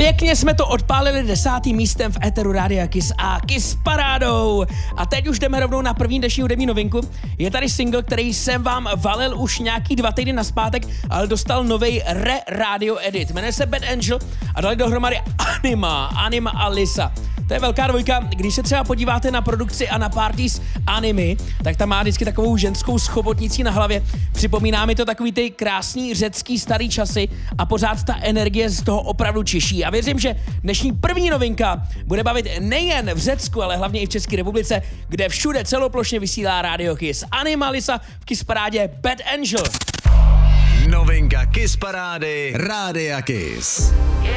Pěkně jsme to odpálili 10. místem v éteru Rádia Kiss a Kiss Parádou. A teď už jdeme rovnou na první dnešní hudební novinku. Je tady single, který jsem vám valil už nějaký 2 týdny nazpátek, ale dostal novej radio edit. Jmenuje se Bad Angel a dali dohromady Anima a Lisa. To je velká dvojka. Když se třeba podíváte na produkci a na parties Animy, tak tam má vždycky takovou ženskou schobotnicí na hlavě. Připomíná mi to takový ty krásný řecký starý časy a pořád ta energie z toho opravdu čiší. A věřím, že dnešní první novinka bude bavit nejen v Řecku, ale hlavně i v České republice, kde všude celoplošně vysílá Radio Kiss. Anima Lisa v Kiss Parádě Bad Angel. Novinka Kiss Parády Rádia Kiss.